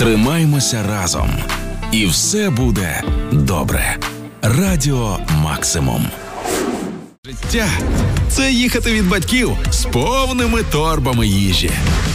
Тримаймося разом. І все буде добре. Радіо Максимум. Життя – це їхати від батьків з повними торбами їжі.